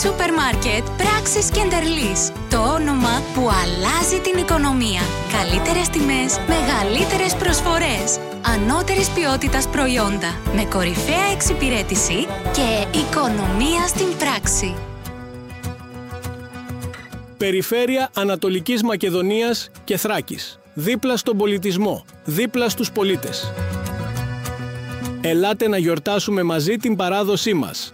Σούπερ μάρκετ Πράξης και Εντερλής. Το όνομα που αλλάζει την οικονομία. Καλύτερες τιμές, μεγαλύτερες προσφορές. Ανώτερης ποιότητας προϊόντα. Με κορυφαία εξυπηρέτηση και οικονομία στην πράξη. Περιφέρεια Ανατολικής Μακεδονίας και Θράκης. Δίπλα στον πολιτισμό, δίπλα στους πολίτες. Ελάτε να γιορτάσουμε μαζί την παράδοσή μας.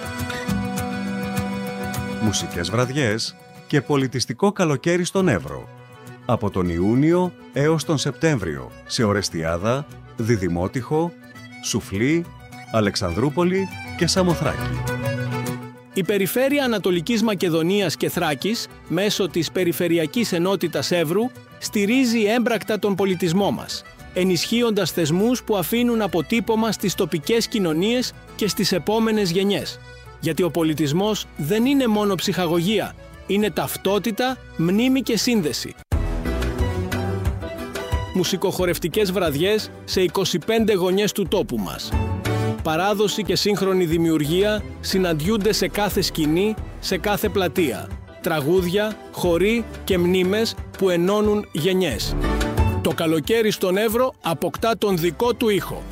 Μουσικές βραδιές και πολιτιστικό καλοκαίρι στον Εύρο. Από τον Ιούνιο έως τον Σεπτέμβριο σε Ορεστιάδα, Διδημότυχο, Σουφλή, Αλεξανδρούπολη και Σαμοθράκη. Η Περιφέρεια Ανατολικής Μακεδονίας και Θράκης, μέσω της Περιφερειακής Ενότητας Εύρου, στηρίζει έμπρακτα τον πολιτισμό μας, ενισχύοντας θεσμούς που αφήνουν αποτύπωμα στις τοπικές κοινωνίες και στις επόμενες γενιές. Γιατί ο πολιτισμός δεν είναι μόνο ψυχαγωγία, είναι ταυτότητα, μνήμη και σύνδεση. Μουσικοχορευτικές βραδιές σε 25 γωνιές του τόπου μας. Παράδοση και σύγχρονη δημιουργία συναντιούνται σε κάθε σκηνή, σε κάθε πλατεία. Τραγούδια, χοροί και μνήμες που ενώνουν γενιές. Το καλοκαίρι στον Εύρο αποκτά τον δικό του ήχο.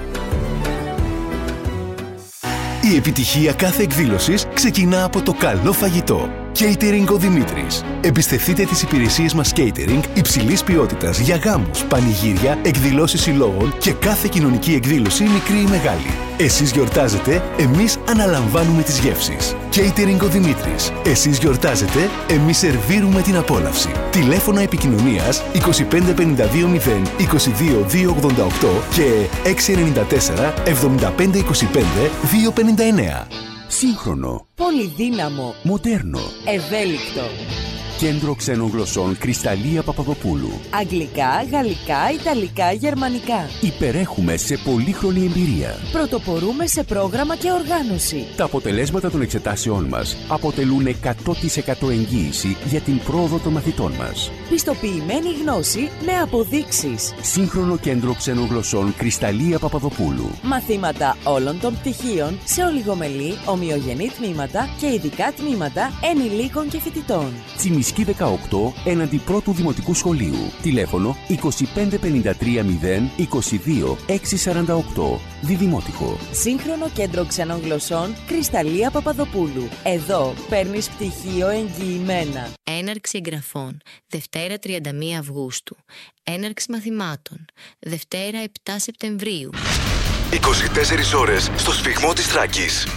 Η επιτυχία κάθε εκδήλωσης ξεκινά από το καλό φαγητό. Catering ο Δημήτρης. Εμπιστευτείτε τις υπηρεσίες μας catering υψηλής ποιότητας για γάμους, πανηγύρια, εκδηλώσεις συλλόγων και κάθε κοινωνική εκδήλωση, μικρή ή μεγάλη. Εσείς γιορτάζετε, εμείς αναλαμβάνουμε τις γεύσεις. Catering ο Δημήτρης. Εσείς γιορτάζετε, εμείς σερβίρουμε την απόλαυση. Τηλέφωνα επικοινωνίας 2552 0 22 288 και 694 75 25 259. Σύγχρονο, πολυδύναμο, μοντέρνο, ευέλικτο. Κέντρο ξένων γλωσσών Κρυσταλλία Παπαδοπούλου. Αγγλικά, γαλλικά, ιταλικά, γερμανικά. Υπερέχουμε σε πολύχρονη εμπειρία. Πρωτοπορούμε σε πρόγραμμα και οργάνωση. Τα αποτελέσματα των εξετάσεών μας αποτελούν 100% εγγύηση για την πρόοδο των μαθητών μας. Πιστοποιημένη γνώση με αποδείξεις. Σύγχρονο Κέντρο ξένων γλωσσών Κρυσταλλία Παπαδοπούλου. Μαθήματα όλων των πτυχίων σε ολιγομελή, ομοιογενή τμήματα και ειδικά τμήματα ενηλίκων και φοιτητών. Τσιμισκή 18 έναντι πρώτου δημοτικού σχολείου. Τηλέφωνο 2553 0 22 648. Διδημότυχο. Σύγχρονο Κέντρο ξένων γλωσσών Κρυσταλλία Παπαδοπούλου. Εδώ παίρνεις πτυχίο εγγυημένα. Έναρξη εγγραφών Δευτέρα 31 Αυγούστου. Έναρξη μαθημάτων Δευτέρα 7 Σεπτεμβρίου. 24 ώρες στο σφυγμό της Θράκης.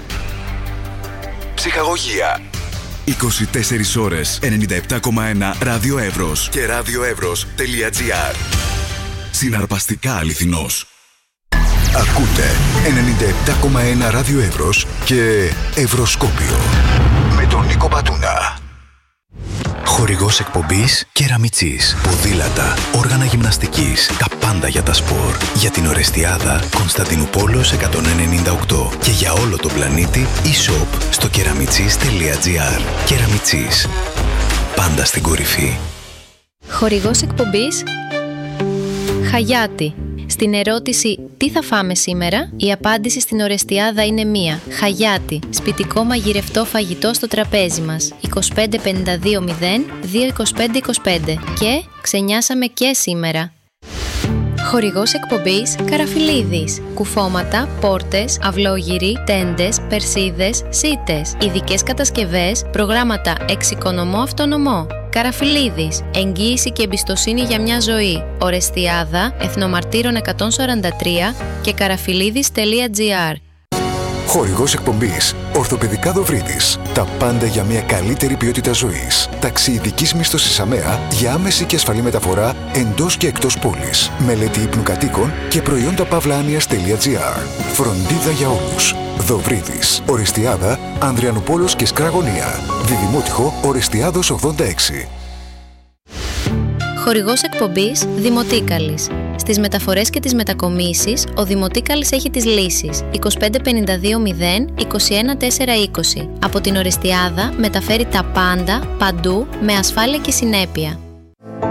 Ψυχαγωγία. 24 ώρες 97,1 Ράδιο Εύρος και radioevros.gr. Συναρπαστικά αληθινός. Ακούτε 97,1 Ράδιο Εύρος και Ευρωσκόπιο με τον Νίκο Πατούνα. Χορηγός εκπομπής Κεραμιτσής. Ποδήλατα, όργανα γυμναστικής, τα πάντα για τα σπορ. Για την Ορεστιάδα, Κωνσταντινούπολος 198. Και για όλο τον πλανήτη, e-shop στο keramichis.gr. Κεραμιτσής. Πάντα στην κορυφή. Χορηγός εκπομπής Χαγιάτι. Στην ερώτηση «Τι θα φάμε σήμερα?», η απάντηση στην Ορεστιάδα είναι μία. Χαγιάτι. Σπιτικό μαγειρευτό φαγητό στο τραπέζι μας. 2552 0 225 25. Και ξενιάσαμε και σήμερα. Χορηγός εκπομπής Καραφιλίδης. Κουφώματα, πόρτες, αυλόγυροι, τέντες, περσίδες, σίτες. Ειδικές κατασκευές, προγράμματα εξοικονομώ αυτονομώ. Καραφιλίδης. Εγγύηση και εμπιστοσύνη για μια ζωή. Ορεστιάδα, Εθνομαρτύρων 143 και καραφιλίδης.gr. Χορηγός εκπομπής Ορθοπαιδικά Δοβρίδης. Τα πάντα για μια καλύτερη ποιότητα ζωής. Ταξιειδικής μίσθωσης ΑΜΕΑ για άμεση και ασφαλή μεταφορά εντός και εκτός πόλης. Μελέτη ύπνου κατοίκων και προϊόντα pavlanias.gr. Φροντίδα για όλους. Δοβρίδης. Ορεστιάδα, Ανδριανουπόλος και Σκραγωνία. Διδημότυχο, Ορεστιάδος 86. Χορηγός εκπομπής Δημοτίκαλης. Στις μεταφορές και τις μετακομίσεις, ο Δημοτίκαλης έχει τις λύσεις. 2552 0 21 420. Από την Ορεστιάδα μεταφέρει τα πάντα, παντού, με ασφάλεια και συνέπεια.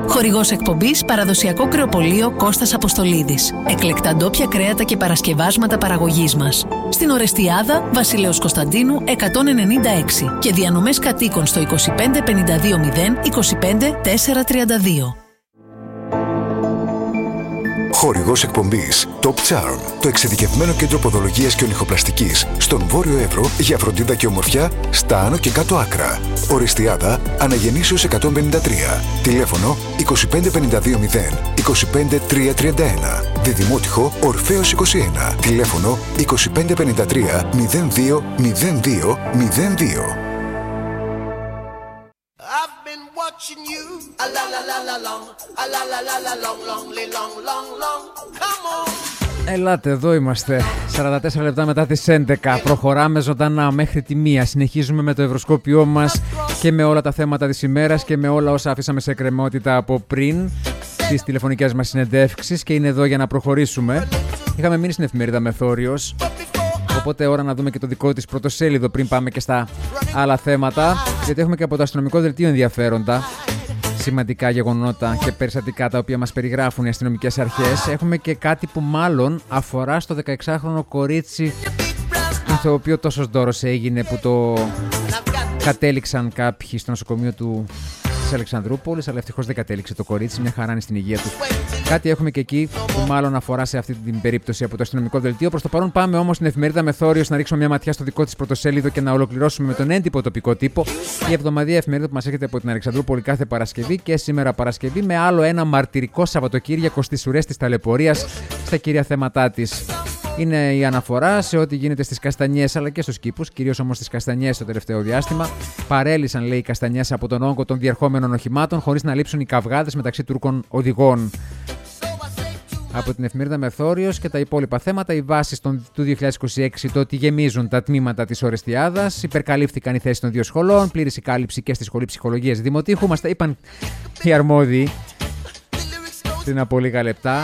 Χορηγός εκπομπής παραδοσιακό κρεοπωλείο Κώστας Αποστολίδης. Εκλεκτά ντόπια κρέατα και παρασκευάσματα παραγωγής μας. Στην Ορεστιάδα, Βασιλέως Κωνσταντίνου 196 και διανομές κατοίκων στο 25 52 0 25 432. Χορηγός εκπομπής Top Charm, το εξειδικευμένο κέντρο ποδολογίας και ονυχοπλαστικής στον Βόρειο Εύρο για φροντίδα και ομορφιά στα άνω και κάτω άκρα. Ορεστιάδα, Αναγεννήσεως 153. Τηλέφωνο 25 52 0 25 331. Διδημότυχο Ορφέως 21. Τηλέφωνο 25 53 02 02 02. Watching you, a la la la la long, a la la la la long, long, long, long, come on. Ελάτε, εδώ είμαστε. 44 λεπτά μετά τις 11. Προχωράμε ζωντανά μέχρι τη 1. Συνεχίζουμε με το ευρωσκόπιό μας και με όλα τα θέματα της ημέρας και με όλα όσα αφήσαμε σε εκκρεμότητα από πριν τις τηλεφωνικές μας συνεντεύξεις και είναι εδώ για να προχωρήσουμε. Είχαμε μείνει στην εφημερίδα Μεθόριος, οπότε ώρα να δούμε και το δικό της πρωτοσέλιδο πριν πάμε και στα άλλα θέματα, γιατί έχουμε και από το αστυνομικό δελτίο ενδιαφέροντα, σημαντικά γεγονότα και περιστατικά τα οποία μας περιγράφουν οι αστυνομικές αρχές. Έχουμε και κάτι που μάλλον αφορά στο 16χρονο κορίτσι, το οποίο τόσος δώρος έγινε που το κατέληξαν κάποιοι στο νοσοκομείο της Αλεξανδρούπολης, αλλά ευτυχώς δεν κατέληξε το κορίτσι, μια χαρά είναι στην υγεία του. Κάτι έχουμε και εκεί που μάλλον αφορά σε αυτή την περίπτωση από το αστυνομικό δελτίο. Προς το παρόν πάμε όμως στην εφημερίδα Μεθόριος να ρίξουμε μια ματιά στο δικό της πρωτοσέλιδο και να ολοκληρώσουμε με τον έντυπο τοπικό τύπο. Η εβδομαδιαία εφημερίδα που μας έρχεται από την Αλεξανδρούπολη κάθε Παρασκευή και σήμερα Παρασκευή με άλλο ένα μαρτυρικό Σαββατοκύριακο στις ουρές της ταλαιπωρίας στα κύρια θέματά της. Είναι η αναφορά σε ό,τι γίνεται στις καστανιές αλλά και στους κήπους, κυρίως όμως στις καστανιές το τελευταίο διάστημα. Παρέλυσαν, λέει, οι καστανιές από τον όγκο των διερχόμενων οχημάτων χωρίς να λείψουν οι καυγάδες μεταξύ Τούρκων οδηγών. Από την εφημερίδα Μεθόριος και τα υπόλοιπα θέματα, οι βάσεις του 2026, το ότι γεμίζουν τα τμήματα της Ορεστιάδας, υπερκαλύφθηκαν οι θέσεις των 2 σχολών, πλήρης η κάλυψη και στη Σχολή Ψυχολογίας Δημοτήχου. Μας τα είπαν οι αρμόδιοι πριν από λίγα λεπτά.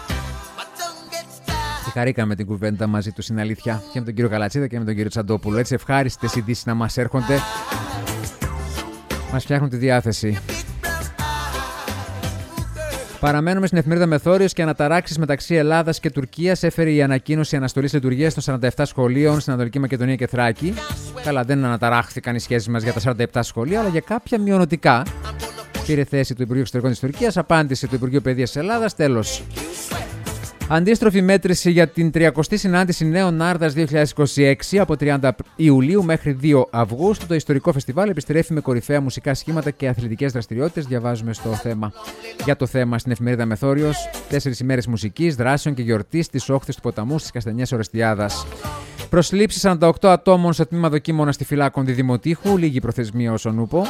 Χαρήκαμε την κουβέντα μαζί του, είναι αλήθεια, και με τον κύριο Καλατσίδα και με τον κύριο Τσαντόπουλο. Έτσι, ευχάριστες ειδήσεις να μας έρχονται. Μας φτιάχνουν τη διάθεση. Παραμένουμε στην εφημερίδα Μεθόριος και αναταράξεις μεταξύ Ελλάδας και Τουρκίας έφερε η ανακοίνωση αναστολής λειτουργίας των 47 σχολείων στην Ανατολική Μακεδονία και Θράκη. Καλά, δεν αναταράχθηκαν οι σχέσεις μας για τα 47 σχολεία, αλλά για κάποια μειονοτικά. Πήρε θέση του Υπουργείου Εξωτερικών της Τουρκίας, απάντησε του Υπουργείου Παιδείας της Ελλάδας, τέλος. Αντίστροφη μέτρηση για την 30η συνάντηση Νέων Νάρδας 2026 από 30 Ιουλίου μέχρι 2 Αυγούστου. Το ιστορικό φεστιβάλ επιστρέφει με κορυφαία μουσικά σχήματα και αθλητικές δραστηριότητες. Διαβάζουμε για το θέμα στην εφημερίδα Μεθόριος. 4 ημέρες μουσικής, δράσεων και γιορτής στις όχθες του ποταμού στις Καστανιές Ορεστιάδας. Προσλήψεις 48 ατόμων στο τμήμα δοκίμων στη Φυλάκων Διδημοτήχου, λίγη προθεσμία όσον ούπο.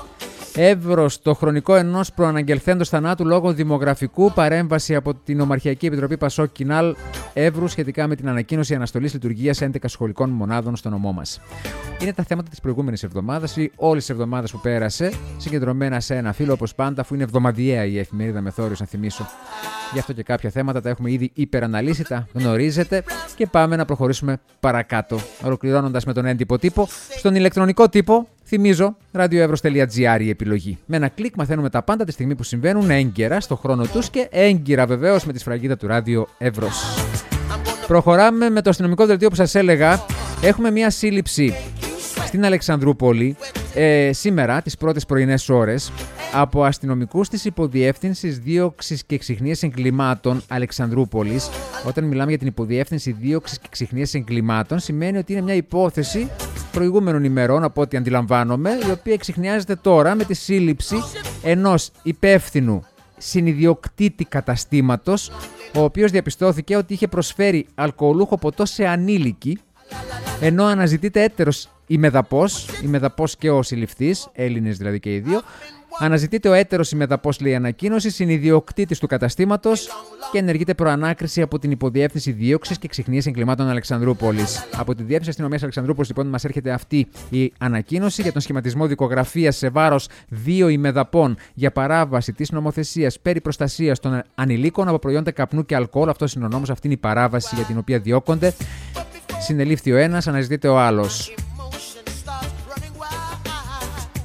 Εύρος το χρονικό ενός προαναγγελθέντος θανάτου λόγω δημογραφικού, παρέμβαση από την Ομαρχιακή Επιτροπή Πασόκ Κινάλ Εύρου σχετικά με την ανακοίνωση αναστολής λειτουργίας 11 σχολικών μονάδων στο νομό μας. Είναι τα θέματα της προηγούμενης εβδομάδας ή όλης της εβδομάδας που πέρασε, συγκεντρωμένα σε ένα φύλλο όπως πάντα, αφού είναι εβδομαδιαία η εφημερίδα Μεθόριος, να θυμίσω. Γι' αυτό και κάποια θέματα τα έχουμε ήδη υπεραναλύσει, τα γνωρίζετε και πάμε να προχωρήσουμε παρακάτω. Ολοκληρώνοντας με τον έντυπο τύπο, στον ηλεκτρονικό τύπο, θυμίζω, radioevros.gr η επιλογή. Με ένα κλικ μαθαίνουμε τα πάντα τη στιγμή που συμβαίνουν έγκαιρα στο χρόνο τους και έγκυρα βεβαίως με τη σφραγίδα του Ράδιο Εύρος. Προχωράμε με το αστυνομικό δελτίο που σας έλεγα. Έχουμε μια σύλληψη στην Αλεξανδρούπολη σήμερα, τις πρώτες πρωινές ώρες, από αστυνομικούς της Υποδιεύθυνσης Δίωξης και Ξιχνίας Εγκλημάτων Αλεξανδρούπολης. Όταν μιλάμε για την Υποδιεύθυνση Δίωξης και Ξιχνίας Εγκλημάτων, σημαίνει ότι είναι μια υπόθεση προηγούμενων ημερών, από ό,τι αντιλαμβάνομαι, η οποία εξιχνιάζεται τώρα με τη σύλληψη ενός υπεύθυνου συνιδιοκτήτη καταστήματος, ο οποίος διαπιστώθηκε ότι είχε προσφέρει αλκοολούχο ποτό σε ανήλικη, ενώ αναζητείται έτερος ημεδαπός και ο συλληφθής, Έλληνες δηλαδή και οι δύο. Αναζητείται ο έτερος ημεδαπός, λέει η ανακοίνωση, συνιδιοκτήτης του καταστήματος και ενεργείται προανάκριση από την Υποδιεύθυνση Δίωξης και Ξιχνίας Εγκλημάτων Αλεξανδρούπολης. Από τη Διεύθυνση Αστυνομίας Αλεξανδρούπολης, λοιπόν, μας έρχεται αυτή η ανακοίνωση για τον σχηματισμό δικογραφίας σε βάρος 2 ημεδαπών για παράβαση της νομοθεσίας περί προστασίας των ανηλίκων από προϊόντα καπνού και αλκοόλ. Αυτός είναι ο νόμος, αυτή είναι η παράβαση για την οποία διώκονται. Συνελήφθη ο ένας, αναζητείται ο άλλος.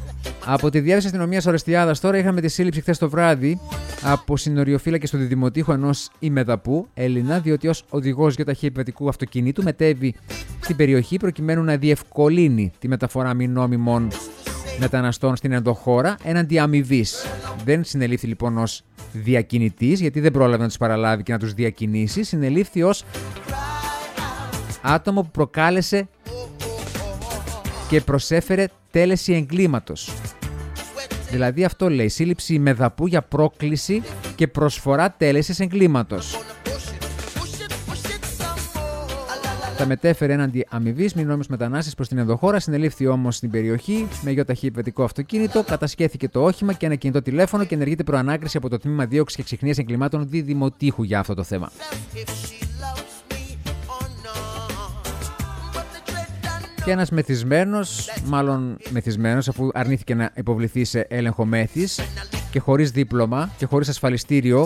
Από τη Διεύθυνση Αστυνομίας Ορεστιάδας τώρα είχαμε τη σύλληψη χθες το βράδυ από συνοριοφύλακες του Διδημοτήχου ενός ημεδαπού Έλληνα, διότι ως οδηγός γιοταχή επιβατικού αυτοκινήτου μετέβη στην περιοχή προκειμένου να διευκολύνει τη μεταφορά μη νόμιμων μεταναστών στην ενδοχώρα έναντι αμοιβής. Δεν συνελήφθη λοιπόν ως διακινητής, γιατί δεν πρόλαβε να τους παραλάβει και να τους διακινήσει. Συνελήφθη ως άτομο που προκάλεσε και προσέφερε τέλεση εγκλήματος. Δηλαδή αυτό λέει, σύλληψη ημεδαπού για πρόκληση και προσφορά τέλεσης εγκλήματος. Τα μετέφερε έναντι αμοιβής μη νόμιμους μετανάστες προς την ενδοχώρα. Συνελήφθη όμως στην περιοχή με γιοταχή επιβατικό αυτοκίνητο. Κατασχέθηκε το όχημα και ένα κινητό τηλέφωνο και ενεργείται προανάκριση από το Τμήμα Δίωξης και Εξιχνίας Εγκλημάτων Διδημοτήχου για αυτό το θέμα. Και ένας μεθυσμένος, αφού αρνήθηκε να υποβληθεί σε έλεγχο μέθης και χωρίς δίπλωμα και χωρίς ασφαλιστήριο.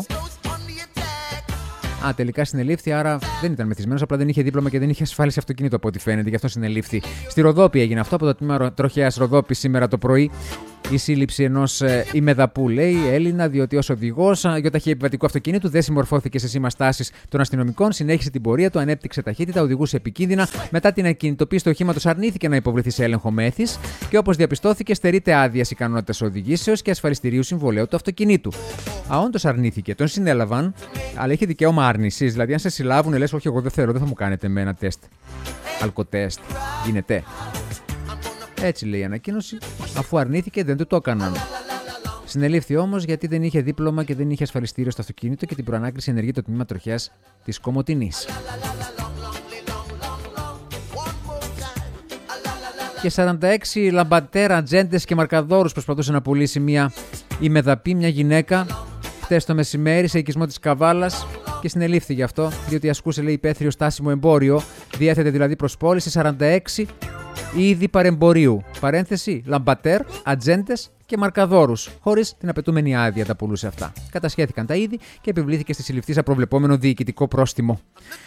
Τελικά συνελήφθη, άρα δεν ήταν μεθυσμένος, απλά δεν είχε δίπλωμα και δεν είχε ασφάλιση αυτοκίνητο από ό,τι φαίνεται, γι' αυτό συνελήφθη. Στη Ροδόπη έγινε αυτό, από το Τμήμα Τροχέας Ροδόπη σήμερα το πρωί. Η σύλληψη ενός ημεδαπού, λέει, Έλληνα, διότι ως οδηγός γιοταχή επιβατικού αυτοκινήτου δεν συμμορφώθηκε σε σήμα στάσης των αστυνομικών, συνέχισε την πορεία του, ανέπτυξε ταχύτητα, οδηγούσε επικίνδυνα. Μετά την ακινητοποίηση του οχήματος αρνήθηκε να υποβληθεί σε έλεγχο μέθης και όπως διαπιστώθηκε, στερείται άδειας ικανότητας οδηγήσεως και ασφαλιστηρίου συμβολέου του αυτοκινήτου. Όντως αρνήθηκε, τον συνέλαβαν, αλλά είχε δικαίωμα άρνησης. Δηλαδή, αν σε συλλάβουν, λες, όχι, εγώ δεν θέλω, δεν θα μου κάνετε με ένα τεστ. Αλκοτέστ. Γίνεται. Έτσι λέει η ανακοίνωση, αφού αρνήθηκε δεν του το έκαναν. Συνελήφθη όμως γιατί δεν είχε δίπλωμα και δεν είχε ασφαλιστήριο στο αυτοκίνητο και την προανάκριση ενεργεί το Τμήμα Τροχέας της Κομοτηνής. Και 46 λαμπατέρ, ατζέντες και μαρκαδόρους προσπαθούσε να πουλήσει μια ημεδαπή, μια γυναίκα, χτες το μεσημέρι σε οικισμό της Καβάλας και συνελήφθη γι' αυτό, διότι ασκούσε, λέει, υπαίθριο στάσιμο εμπόριο, διέθετε δηλαδή προς πώληση 46 είδη παρεμπορίου. Παρένθεση, λαμπατέρ, ατζέντες και μαρκαδόρους. Χωρίς την απαιτούμενη άδεια τα πουλούσε αυτά. Κατασχέθηκαν τα είδη και επιβλήθηκε στη συλληφθήσα προβλεπόμενο διοικητικό πρόστιμο.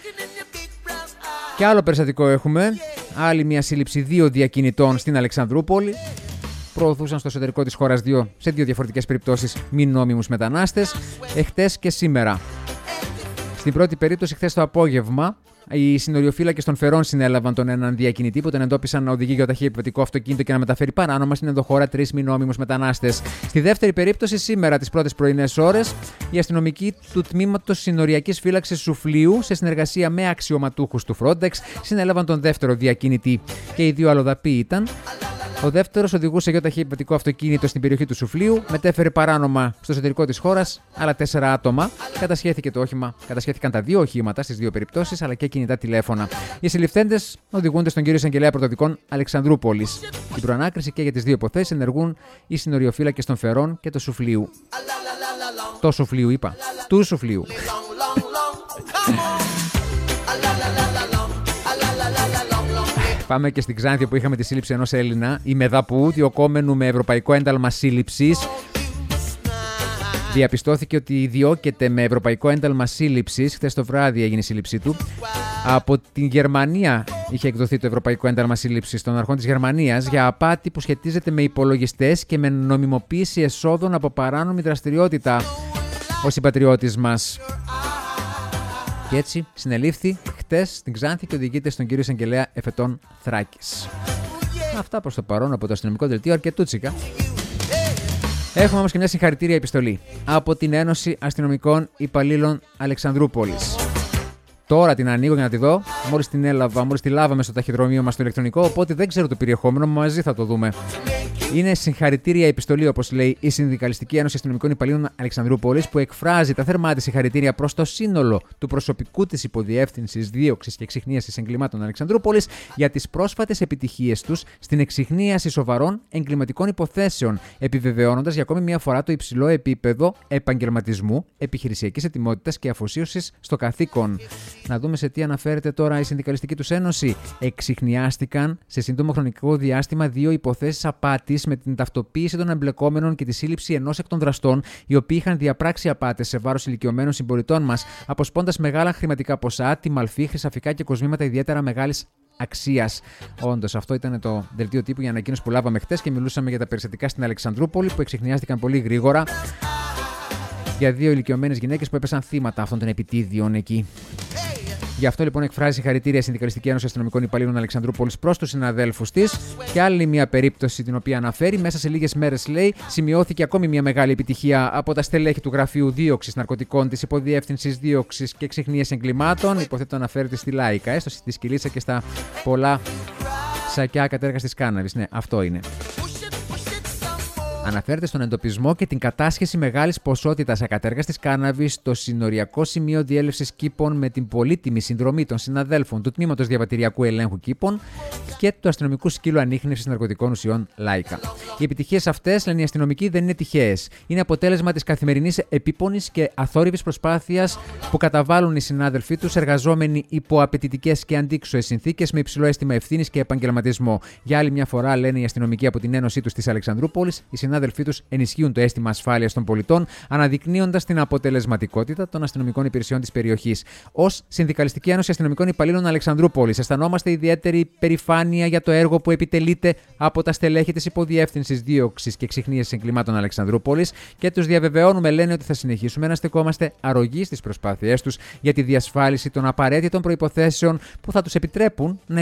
Και άλλο περιστατικό έχουμε. Άλλη μια σύλληψη 2 διακινητών στην Αλεξανδρούπολη. Προωθούσαν στο εσωτερικό της χώρας σε δύο διαφορετικές περιπτώσεις μη νόμιμους μετανάστες, εχτες και σήμερα. Στην πρώτη περίπτωση, χθες το απόγευμα, οι συνοριοφύλακες των Φερών συνέλαβαν τον έναν διακινητή που τον εντόπισαν να οδηγεί γιοταχή επιβατικό αυτοκίνητο και να μεταφέρει παράνομα στην ενδοχώρα 3 μη νόμιμους μετανάστες. Στη δεύτερη περίπτωση, σήμερα τις πρώτες πρωινές ώρες, οι αστυνομικοί του τμήματος συνοριακής φύλαξης Σουφλίου, σε συνεργασία με αξιωματούχους του Frontex, συνέλαβαν τον δεύτερο διακινητή. Και οι δύο αλλοδαποί ήταν. Ο δεύτερος οδηγούσε γιοταχή επιβατικό αυτοκίνητο στην περιοχή του Σουφλίου, μετέφερε παράνομα στο εσωτερικό της χώρας άλλα 4 άτομα. Κατασχέθηκε το όχημα, κατασχέθηκαν τα 2 οχήματα στις 2 περιπτώσεις, αλλά και κινητά τηλέφωνα. Οι συλληφθέντες οδηγούνται στον κύριο Εισαγγελέα Πρωτοδικών Αλεξανδρούπολης. Την προανάκριση και για τις 2 υποθέσεις ενεργούν οι συνοριοφύλακες των Φερών και του Σουφλίου. Το Σουφλίου είπα. Του Σουφλίου. Πάμε και στην Ξάνθη που είχαμε τη σύλληψη ενός Έλληνα, ημεδαπού, διωκόμενου με ευρωπαϊκό ένταλμα σύλληψης. Διαπιστώθηκε ότι διώκεται με ευρωπαϊκό ένταλμα σύλληψης. Χθες το βράδυ έγινε η σύλληψή του. Από την Γερμανία είχε εκδοθεί το ευρωπαϊκό ένταλμα σύλληψης των αρχών της Γερμανίας για απάτη που σχετίζεται με υπολογιστές και με νομιμοποίηση εσόδων από παράνομη δραστηριότητα. Ο συμπατριώτης μας. Και έτσι συνελήφθη χτες στην Ξάνθη και οδηγείται στον κύριο Εισαγγελέα Εφετών Θράκης. Αυτά προς το παρόν από το αστυνομικό δελτίο, αρκετούτσικα. Έχουμε όμως και μια συγχαρητήρια επιστολή από την Ένωση Αστυνομικών Υπαλλήλων Αλεξανδρούπολης. Τώρα την ανοίγω για να τη δω. Μόλις τη λάβαμε στο ταχυδρομείο μας στο ηλεκτρονικό, οπότε δεν ξέρω το περιεχόμενο, μαζί θα το δούμε. Είναι συγχαρητήρια επιστολή, όπως λέει η Συνδικαλιστική Ένωση Αστυνομικών Υπαλλήλων Αλεξανδρούπολης, που εκφράζει τα θερμά της συγχαρητήρια προς το σύνολο του προσωπικού της Υποδιεύθυνσης Δίωξης και Εξιχνίασης Εγκλημάτων Αλεξανδρούπολης για τις πρόσφατες επιτυχίες τους στην εξιχνίαση σοβαρών εγκληματικών υποθέσεων, επιβεβαιώνοντας για ακόμη μια φορά το υψηλό επίπεδο επαγγελματισμού, επιχειρησιακής ετοιμότητας και αφοσίωσης στο καθήκον. Να δούμε σε τι αναφέρεται τώρα η Συνδικαλιστική τους Ένωση. Εξιχνιάστηκαν σε σύντομο χρονικό διάστημα 2 υποθέσεις απάτης με την ταυτοποίηση των εμπλεκόμενων και τη σύλληψη ενός εκ των δραστών, οι οποίοι είχαν διαπράξει απάτες σε βάρος ηλικιωμένων συμπολιτών μας, αποσπώντας μεγάλα χρηματικά ποσά, τιμαλφή, χρυσαφικά και κοσμήματα ιδιαίτερα μεγάλης αξίας. Όντως, αυτό ήταν το δελτίο τύπου για ανακοίνωση που λάβαμε χτες και μιλούσαμε για τα περιστατικά στην Αλεξανδρούπολη που εξιχνιάστηκαν πολύ γρήγορα για 2 ηλικιωμένες γυναίκες που έπεσαν θύματα αυτών των επιτίδιων εκεί. Γι' αυτό λοιπόν εκφράζει συγχαρητήρια η Συνδικαλιστική Ένωση Αστυνομικών Υπαλλήλων Αλεξανδρούπολης προς τους συναδέλφους της. Και άλλη μια περίπτωση την οποία αναφέρει, μέσα σε λίγες μέρες λέει, σημειώθηκε ακόμη μια μεγάλη επιτυχία από τα στελέχη του Γραφείου Δίωξης Ναρκωτικών της Υποδιεύθυνσης Δίωξης και Εξιχνίας Εγκλημάτων. Υποθέτω αναφέρεται στη Λάικα, έστω στη Σκυλίτσα και στα πολλά σακιά ακατέργαστης κάναβης. Ναι, αυτό είναι. Αναφέρεται στον εντοπισμό και την κατάσχεση μεγάλης ποσότητας ακατέργαστης κάναβης στο συνοριακό σημείο διέλευσης κήπων με την πολύτιμη συνδρομή των συναδέλφων του Τμήματος Διαβατηριακού Ελέγχου Κήπων και του Αστυνομικού Σκύλου Ανίχνευσης Ναρκωτικών Ουσιών Λάικα. Οι επιτυχίες αυτές, λένε οι αστυνομικοί, δεν είναι τυχαίες. Είναι αποτέλεσμα της καθημερινής επίπονης και αθόρυβης προσπάθειας που καταβάλουν οι συνάδελφοί τους, εργαζόμενοι υπό απαιτητικές και αντίξωες συνθήκες με υψηλό αίσθημα ευθύνης και επαγγελματισμό. Για άλλη μια φορά, λένε οι αστυνομικοί από την Ένωσή τους της Αλεξανδρούπολης, οι συνάδελφοί τους ενισχύουν το αίσθημα ασφάλειας των πολιτών, αναδεικνύοντας την αποτελεσματικότητα των αστυνομικών υπηρεσιών της περιοχής. Ως Συνδικαλιστική Ένωση Αστυνομικών Υπαλλήλων Αλεξανδρούπολης, αισθανόμαστε ιδιαίτερη περηφάνεια για το έργο που επιτελείται από τα στελέχη της Υποδιεύθυνσης Δίωξης και Εξιχνίας Εγκλημάτων Αλεξανδρούπολης και τους διαβεβαιώνουμε, λένε, ότι θα συνεχίσουμε να στεκόμαστε αρρωγοί στις προσπάθειές τους για τη διασφάλιση των απαραίτητων προϋποθέσεων που θα τους επιτρέπουν να